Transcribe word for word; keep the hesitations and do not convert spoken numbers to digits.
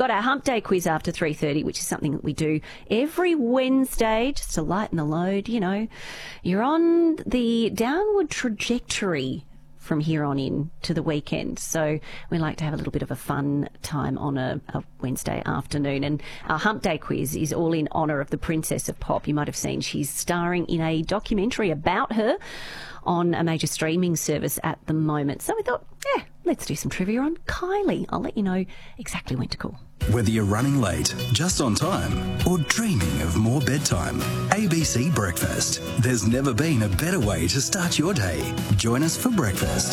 got our Hump Day quiz after three thirty, which is something that we do every Wednesday just to lighten the load. You know, you're on the downward trajectory from here on in to the weekend. So we like to have a little bit of a fun time on a, a Wednesday afternoon. And our Hump Day quiz is all in honour of the Princess of Pop. You might have seen she's starring in a documentary about her on a major streaming service at the moment. So we thought, yeah, let's do some trivia on Kylie. I'll let you know exactly when to call. Whether you're running late, just on time, or dreaming of more bedtime, A B C Breakfast. There's never been a better way to start your day. Join us for breakfast.